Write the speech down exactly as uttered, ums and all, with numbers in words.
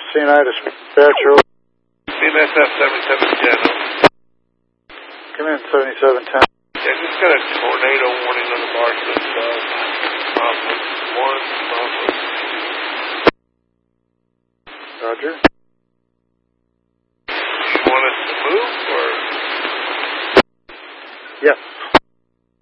C N I dispatcher. C M S F seventy-seven ten. Come in, seventy-seven ten. Yeah, just got a tornado warning on the Marston side. Marston one, Marston two. Roger. You want us to move, or? Yes.